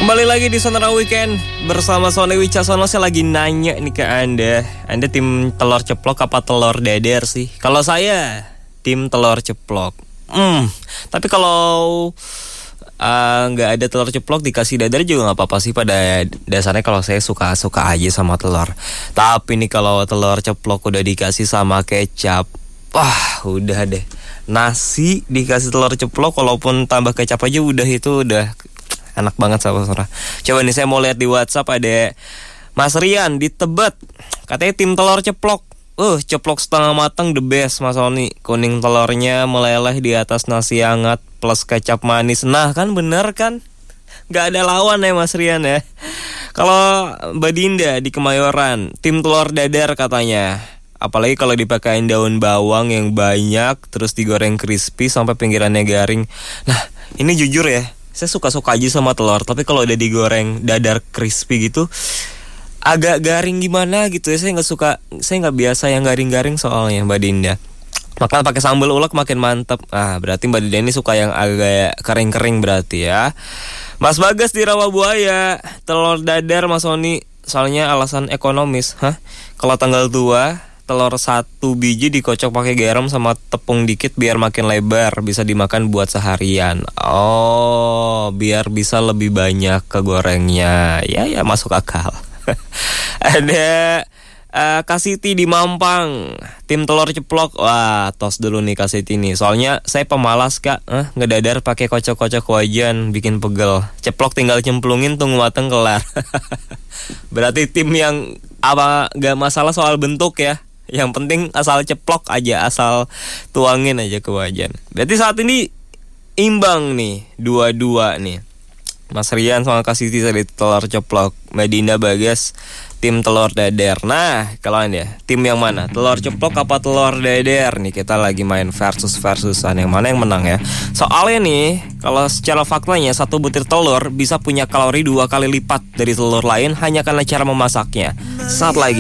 Kembali lagi di Sonora Weekend bersama Sony Wicaksono. Saya lagi nanya nih ke Anda tim telur ceplok apa telur dadar sih? Kalau saya tim telur ceplok. Tapi kalau nggak ada telur ceplok dikasih dadar juga nggak apa-apa sih. Pada dasarnya kalau saya suka aja sama telur. Tapi nih kalau telur ceplok udah dikasih sama kecap, wah udah deh. Nasi dikasih telur ceplok, walaupun tambah kecap aja udah enak banget saudara. Coba nih saya mau lihat di WhatsApp, ada Mas Rian di Tebet. Katanya tim telur ceplok. Ceplok setengah matang the best Mas Sony. Kuning telurnya meleleh di atas nasi hangat plus kecap manis. Nah kan bener kan? Gak ada lawan ya Mas Rian ya. Kalau Mbak Dinda di Kemayoran, tim telur dadar katanya. Apalagi kalau dipakein daun bawang yang banyak, terus digoreng crispy sampai pinggirannya garing. Nah ini jujur ya, saya suka-suka aja sama telur, tapi kalau udah digoreng dadar crispy gitu agak garing gimana gitu ya. Saya nggak biasa yang garing-garing soalnya Mbak Dinda. Makanya pakai sambal ulek makin mantep. Berarti Mbak Dinda ini suka yang agak kering-kering berarti ya. Mas Bagas di Rawabuaya, telur dadar Mas Sony, soalnya alasan ekonomis. Kalau tanggal tua, telur 1 biji dikocok pakai garam sama tepung dikit biar makin lebar, bisa dimakan buat seharian. Biar bisa lebih banyak kegorengnya. Ya masuk akal. Ada Kasiti di Mampang, tim telur ceplok. Wah, tos dulu nih Kasiti nih. Soalnya saya pemalas Kak, ngedadar pakai kocok-kocok wajan, bikin pegel. Ceplok tinggal cemplungin, tunggu mateng kelar. Berarti tim yang gak masalah soal bentuk ya. Yang penting asal ceplok aja, asal tuangin aja ke wajan. Berarti saat ini imbang nih, 2-2 nih. Mas Rian sama Kasiti tadi telur ceplok, Mbak Dinda Bagas tim telur dadar. Nah, kalau Anda tim yang mana? Telur ceplok apa telur dadar? Nih kita lagi main versusan, yang mana yang menang ya. Soalnya nih, kalau secara faktanya 1 butir telur bisa punya kalori 2 kali lipat dari telur lain hanya karena cara memasaknya. Saat lagi